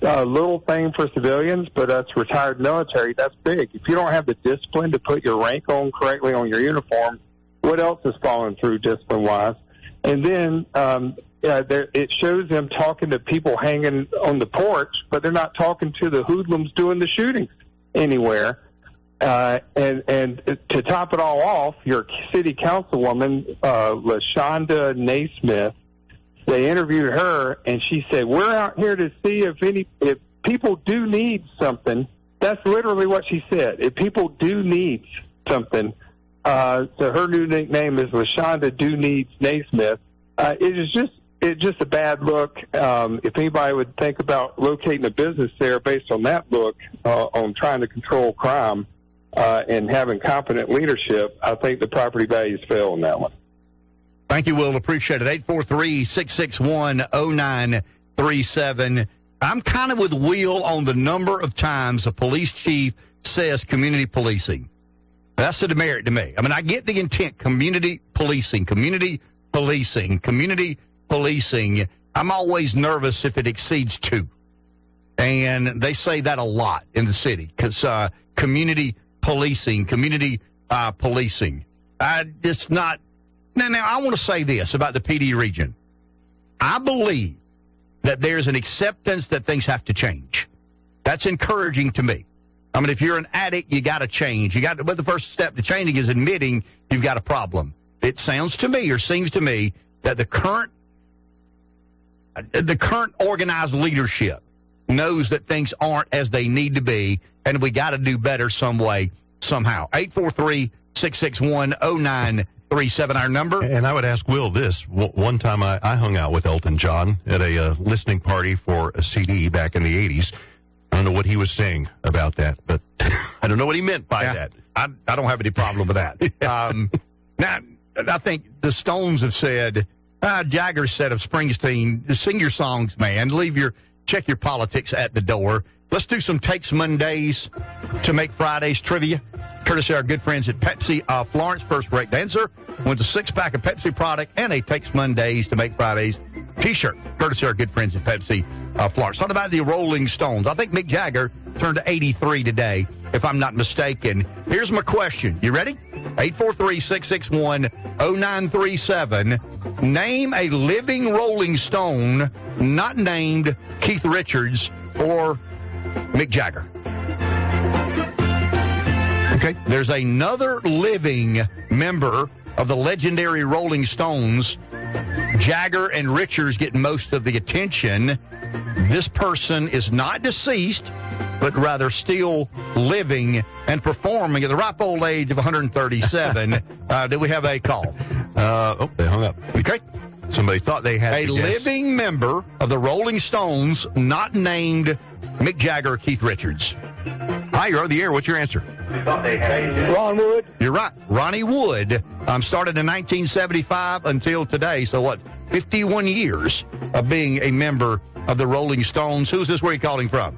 a little thing for civilians, but us retired military, that's big. If you don't have the discipline to put your rank on correctly on your uniform, what else is falling through discipline-wise? And then it shows them talking to people hanging on the porch, but they're not talking to the hoodlums doing the shootings anywhere. And to top it all off, your city councilwoman, LaShonda Naismith, they interviewed her, and she said, "We're out here to see if people do need something." That's literally what she said. If people do need something, so her new nickname is LaShonda Do Needs Naismith. It's just a bad look. If anybody would think about locating a business there based on that look, on trying to control crime and having competent leadership, I think the property values fail on that one. Thank you, Will. Appreciate it. 843-661-0937. I'm kind of with Will on the number of times a police chief says community policing. That's a demerit to me. I mean, I get the intent, community policing. I'm always nervous if it exceeds 2. And they say that a lot in the city because community policing. It's not. Now, I want to say this about the PD region. I believe that there's an acceptance that things have to change. That's encouraging to me. I mean, if you're an addict, you got to change. But the first step to changing is admitting you've got a problem. It sounds to me, or seems to me, that the current organized leadership knows that things aren't as they need to be, and we got to do better some way, somehow. 843-661-0937, our number. And I would ask Will this. One time I hung out with Elton John at a listening party for a CD back in the 80s. I don't know what he was saying about that, but I don't know what he meant by that. I don't have any problem with that. Now, I think the Stones have said, Jagger said of Springsteen, sing your songs, man. Check your politics at the door. Let's do some Takes Mondays to make Fridays trivia. Courtesy of our good friends at Pepsi. Florence, first break dancer, wins a 6-pack of Pepsi product and a Takes Mondays to make Fridays T-shirt. Courtesy of our good friends at Pepsi. Florence. Talking about the Rolling Stones. I think Mick Jagger turned 83 today, if I'm not mistaken. Here's my question. You ready? 843-661-0937. Name a living Rolling Stone not named Keith Richards or Mick Jagger. Okay. There's another living member of the legendary Rolling Stones. Jagger and Richards get most of the attention. This person is not deceased, but rather still living and performing at the ripe old age of 137. Do we have a call? They hung up. Okay. Somebody thought they had a living member of the Rolling Stones, not named Mick Jagger or Keith Richards. Hi, you're on the air. What's your answer? Ron Wood. You're right. Ronnie Wood started in 1975 until today. So, 51 years of being a member of the Rolling Stones. Who's this? Where are you calling from?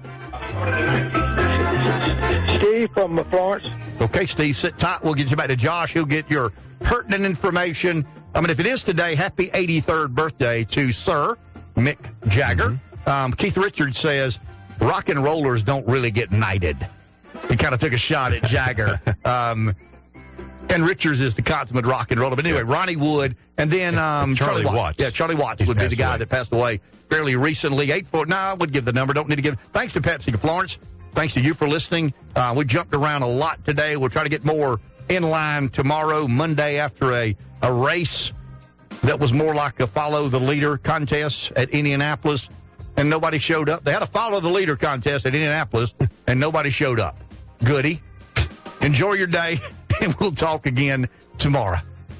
Steve from Florence. Okay, Steve, sit tight. We'll get you back to Josh. He'll get your pertinent information. I mean, if it is today, happy 83rd birthday to Sir Mick Jagger. Mm-hmm. Keith Richards says rock and rollers don't really get knighted. He kind of took a shot at Jagger. And Richards is the consummate rock and roller. But anyway, Ronnie Wood, and then Charlie Watts. Yeah, Charlie Watts would be the guy that passed away fairly recently. I would give the number. Don't need to give. Thanks to Pepsi Florence. Thanks to you for listening. We jumped around a lot today. We'll try to get more in line tomorrow, Monday, after a race that was more like a follow the leader contest at Indianapolis, and nobody showed up. They had a follow the leader contest at Indianapolis, and nobody showed up. Goody. Enjoy your day, and we'll talk again tomorrow.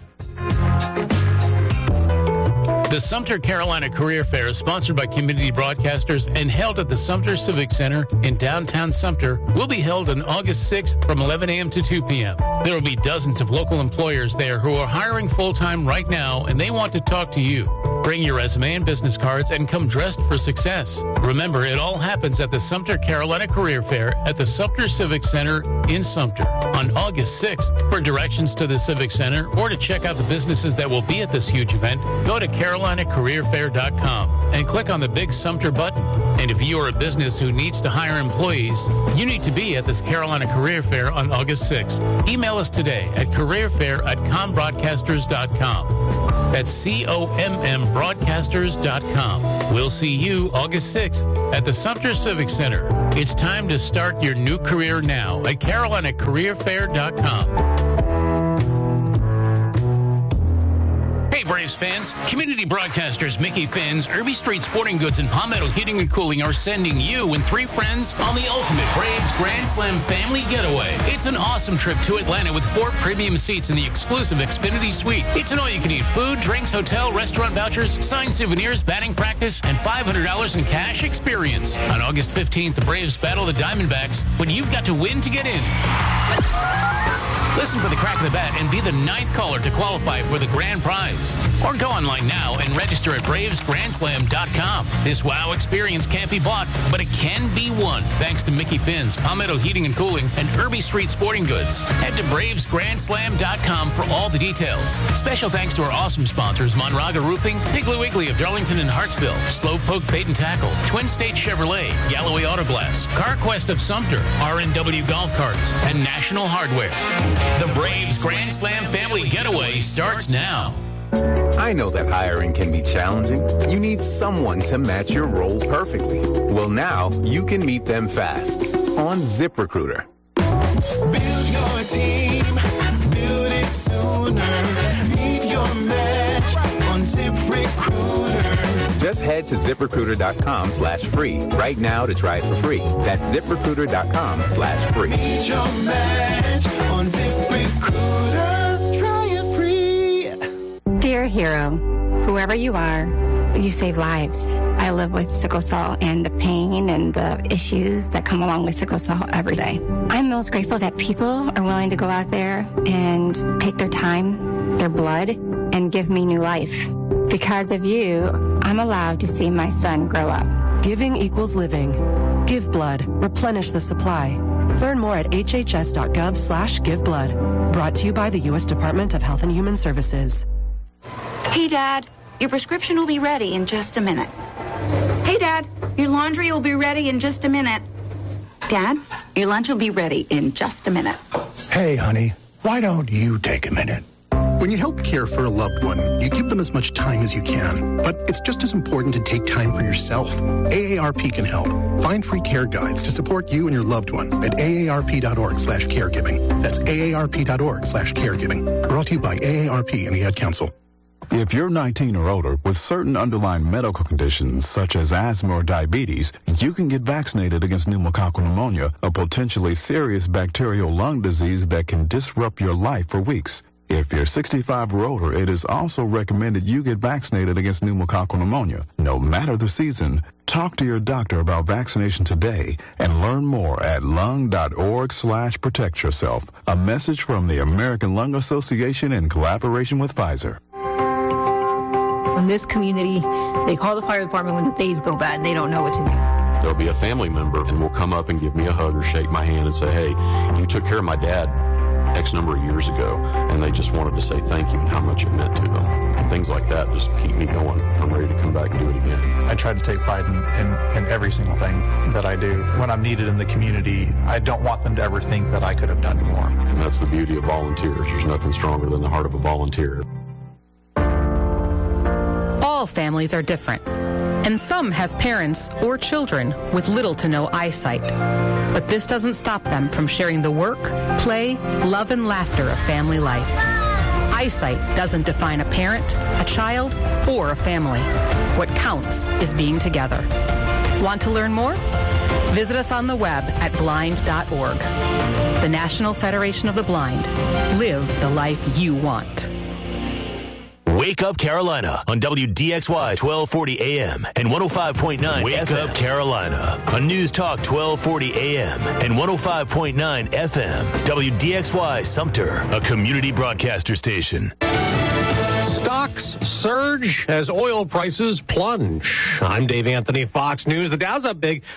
The Sumter Carolina Career Fair is sponsored by Community Broadcasters and held at the Sumter Civic Center in downtown Sumter. Will be held on August 6th from 11 a.m. to 2 p.m. There will be dozens of local employers there who are hiring full-time right now, and they want to talk to you. Bring your resume and business cards and come dressed for success. Remember, it all happens at the Sumter Carolina Career Fair at the Sumter Civic Center in Sumter on August 6th. For directions to the Civic Center or to check out the businesses that will be at this huge event, go to CarolinaCareerFair.com and click on the big Sumter button. And if you are a business who needs to hire employees, you need to be at this Carolina Career Fair on August 6th. Email us today at careerfair@combroadcasters.com. That's COMM broadcasters.com. We'll see you August 6th at the Sumter Civic Center. It's time to start your new career now at CarolinaCareerFair.com. Hey, Braves fans. Community broadcasters Mickey Finn's, Irby Street Sporting Goods, and Palmetto Heating and Cooling are sending you and 3 friends on the ultimate Braves Grand Slam family getaway. It's an awesome trip to Atlanta with 4 premium seats in the exclusive Xfinity Suite. It's an all-you-can-eat food, drinks, hotel, restaurant vouchers, signed souvenirs, batting practice, and $500 in cash experience. On August 15th, the Braves battle the Diamondbacks, but you've got to win to get in. Listen for the crack of the bat and be the 9th caller to qualify for the grand prize. Or go online now and register at BravesGrandSlam.com. This wow experience can't be bought, but it can be won thanks to Mickey Finn's, Palmetto Heating and Cooling, and Irby Street Sporting Goods. Head to BravesGrandSlam.com for all the details. Special thanks to our awesome sponsors, Monraga Roofing, Piggly Wiggly of Darlington and Hartsville, Slowpoke Bait and Tackle, Twin State Chevrolet, Galloway Auto Glass, CarQuest of Sumter, RNW Golf Carts, and National Hardware. The Braves Grand Slam family getaway starts now. I know that hiring can be challenging. You need someone to match your role perfectly. Well, now you can meet them fast on ZipRecruiter. Build your team, build it sooner. Meet your match on ZipRecruiter. Just head to ZipRecruiter.com/free right now to try it for free. That's ZipRecruiter.com/free. Meet your match on ZipRecruiter. Try it free. Dear hero, whoever you are, you save lives. I live with sickle cell and the pain and the issues that come along with sickle cell every day. I'm most grateful that people are willing to go out there and take their time, their blood, and give me new life. Because of you, I'm allowed to see my son grow up. Giving equals living. Give blood. Replenish the supply. Learn more at hhs.gov/giveblood. Brought to you by the U.S. Department of Health and Human Services. Hey, Dad, your prescription will be ready in just a minute. Hey, Dad, your laundry will be ready in just a minute. Dad, your lunch will be ready in just a minute. Hey, honey, why don't you take a minute? When you help care for a loved one, you give them as much time as you can. But it's just as important to take time for yourself. AARP can help. Find free care guides to support you and your loved one at aarp.org/caregiving. That's aarp.org/caregiving. Brought to you by AARP and the Ad Council. If you're 19 or older with certain underlying medical conditions such as asthma or diabetes, you can get vaccinated against pneumococcal pneumonia, a potentially serious bacterial lung disease that can disrupt your life for weeks. If you're 65 or older, it is also recommended you get vaccinated against pneumococcal pneumonia. No matter the season, talk to your doctor about vaccination today and learn more at lung.org/protect yourself. A message from the American Lung Association in collaboration with Pfizer. In this community, they call the fire department when the days go bad. They don't know what to do. There'll be a family member and will come up and give me a hug or shake my hand and say, hey, you took care of my dad X number of years ago, and they just wanted to say thank you and how much it meant to them. Things like that just keep me going. I'm ready to come back and do it again. I try to take pride in every single thing that I do. When I'm needed in the community, I don't want them to ever think that I could have done more. And that's the beauty of volunteers. There's nothing stronger than the heart of a volunteer. All families are different, and some have parents or children with little to no eyesight. But this doesn't stop them from sharing the work, play, love, and laughter of family life. Eyesight doesn't define a parent, a child, or a family. What counts is being together. Want to learn more? Visit us on the web at blind.org. The National Federation of the Blind. Live the life you want. Wake Up Carolina on WDXY 1240 AM and 105.9 Wake Up Carolina on News Talk 1240 AM and 105.9 FM. WDXY Sumter, a community broadcaster station. So Stocks surge as oil prices plunge. I'm Dave Anthony, Fox News. The Dow's up big,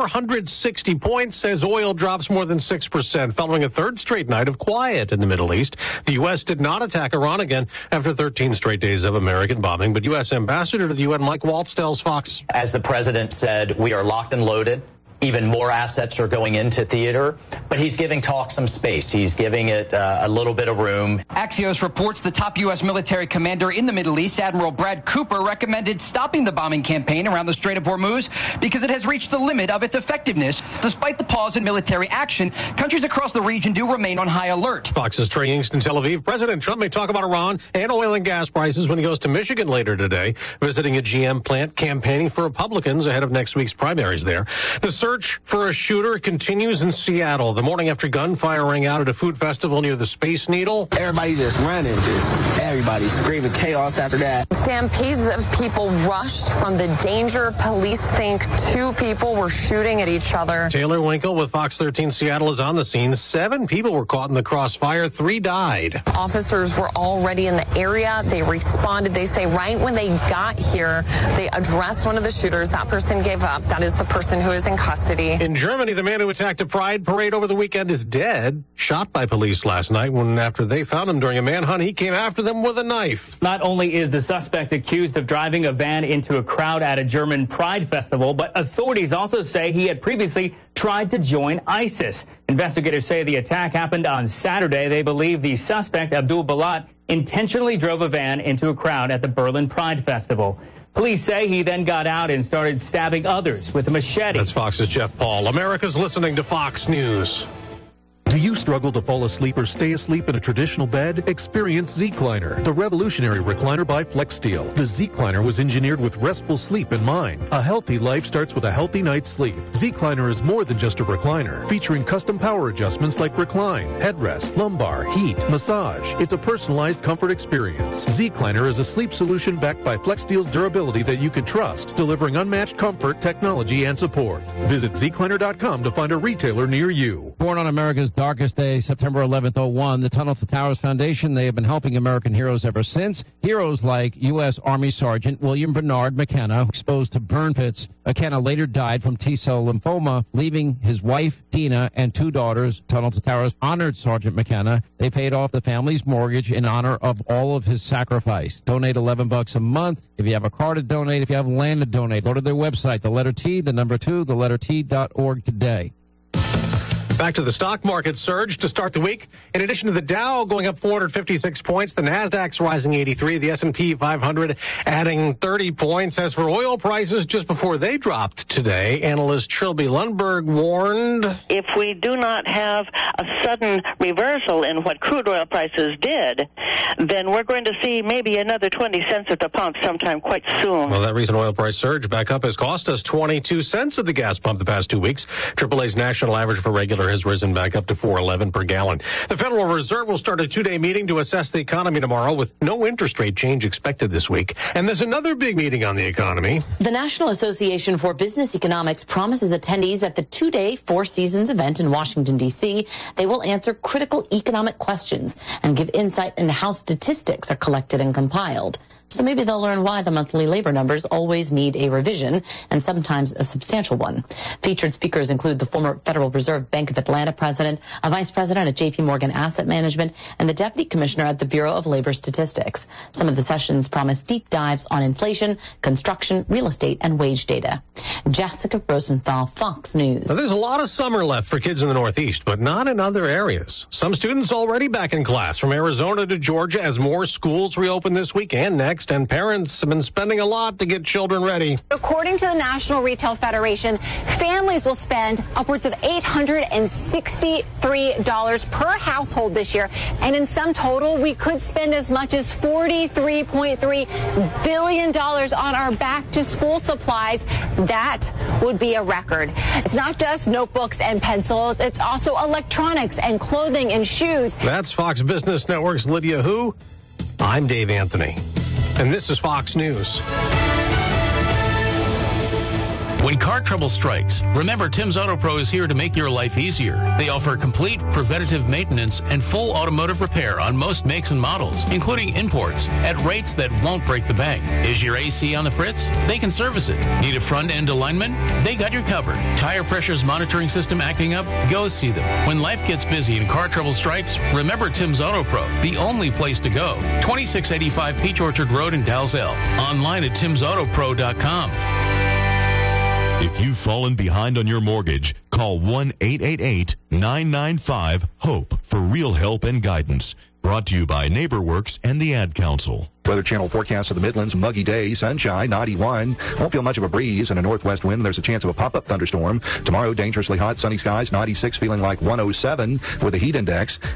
460 points as oil drops more than 6%, following a third straight night of quiet in the Middle East. The U.S. did not attack Iran again after 13 straight days of American bombing, but U.S. Ambassador to the UN Mike Waltz tells Fox. As the president said, we are locked and loaded. Even more assets are going into theater, but he's giving talk some space. He's giving it a little bit of room. Axios reports the top U.S. military commander in the Middle East, Admiral Brad Cooper, recommended stopping the bombing campaign around the Strait of Hormuz because it has reached the limit of its effectiveness. Despite the pause in military action, countries across the region do remain on high alert. Fox's Trey Yingst in Tel Aviv. President Trump may talk about Iran and oil and gas prices when he goes to Michigan later today, visiting a GM plant, campaigning for Republicans ahead of next week's primaries there. The search for a shooter continues in Seattle the morning after gunfire rang out at a food festival near the Space Needle. Everybody just running, everybody screaming chaos after that. Stampedes of people rushed from the danger. Police think 2 people were shooting at each other. Taylor Winkle with Fox 13 Seattle is on the scene. 7 people were caught in the crossfire. 3 died. Officers were already in the area. They responded. They say right when they got here, they addressed one of the shooters. That person gave up. That is the person who is in custody. In Germany, the man who attacked a pride parade over the weekend is dead, shot by police last night when after they found him during a manhunt, he came after them with a knife. Not only is the suspect accused of driving a van into a crowd at a German pride festival, but authorities also say he had previously tried to join ISIS. Investigators say the attack happened on Saturday. They believe the suspect, Abdul Balat, intentionally drove a van into a crowd at the Berlin Pride Festival. Police say he then got out and started stabbing others with a machete. That's Fox's Jeff Paul. America's listening to Fox News. Do you struggle to fall asleep or stay asleep in a traditional bed? Experience Z-Cliner, the revolutionary recliner by FlexSteel. The Z-Cliner was engineered with restful sleep in mind. A healthy life starts with a healthy night's sleep. Z-Cliner is more than just a recliner, featuring custom power adjustments like recline, headrest, lumbar, heat, massage. It's a personalized comfort experience. Z-Cliner is a sleep solution backed by FlexSteel's durability that you can trust, delivering unmatched comfort, technology, and support. Visit zcliner.com to find a retailer near you. Born on America's darkest day, September 11th, 01, the Tunnel to Towers Foundation, they have been helping American heroes ever since. Heroes like U.S. Army Sergeant William Bernard McKenna, exposed to burn pits. McKenna later died from T-cell lymphoma, leaving his wife, Dina, and 2 daughters. Tunnel to Towers honored Sergeant McKenna. They paid off the family's mortgage in honor of all of his sacrifice. Donate $11 a month. If you have a car to donate, if you have land to donate, go to their website, the letter T, the number 2, the letter T.org today. Back to the stock market surge to start the week. In addition to the Dow going up 456 points, the Nasdaq's rising 83, the S&P 500 adding 30 points. As for oil prices, just before they dropped today, analyst Trilby Lundberg warned, if we do not have a sudden reversal in what crude oil prices did, then we're going to see maybe another 20 cents at the pump sometime quite soon. Well, that recent oil price surge back up has cost us 22 cents at the gas pump the past 2 weeks. AAA's national average for regular has risen back up to $4.11 per gallon. The Federal Reserve will start a 2-day meeting to assess the economy tomorrow with no interest rate change expected this week. And there's another big meeting on the economy. The National Association for Business Economics promises attendees at the 2-day Four Seasons event in Washington, D.C. they will answer critical economic questions and give insight into how statistics are collected and compiled. So maybe they'll learn why the monthly labor numbers always need a revision, and sometimes a substantial one. Featured speakers include the former Federal Reserve Bank of Atlanta president, a vice president at J.P. Morgan Asset Management, and the deputy commissioner at the Bureau of Labor Statistics. Some of the sessions promise deep dives on inflation, construction, real estate, and wage data. Jessica Rosenthal, Fox News. Now, there's a lot of summer left for kids in the Northeast, but not in other areas. Some students already back in class from Arizona to Georgia as more schools reopen this week and next. And parents have been spending a lot to get children ready. According to the National Retail Federation, families will spend upwards of $863 per household this year. And in sum total, we could spend as much as $43.3 billion on our back-to-school supplies. That would be a record. It's not just notebooks and pencils. It's also electronics and clothing and shoes. That's Fox Business Network's Lydia Hu. I'm Dave Anthony. And this is Fox News. When car trouble strikes, remember Tim's Auto Pro is here to make your life easier. They offer complete preventative maintenance and full automotive repair on most makes and models, including imports, at rates that won't break the bank. Is your AC on the fritz? They can service it. Need a front-end alignment? They got you covered. Tire pressures monitoring system acting up? Go see them. When life gets busy and car trouble strikes, remember Tim's Auto Pro, the only place to go. 2685 Peach Orchard Road in Dalzell. Online at timsautopro.com. If you've fallen behind on your mortgage, call 1-888-995-HOPE for real help and guidance. Brought to you by NeighborWorks and the Ad Council. Weather Channel forecast of the Midlands, muggy day, sunshine, 91. Won't feel much of a breeze and a northwest wind. There's a chance of a pop-up thunderstorm. Tomorrow, dangerously hot, sunny skies, 96, feeling like 107 with a heat index.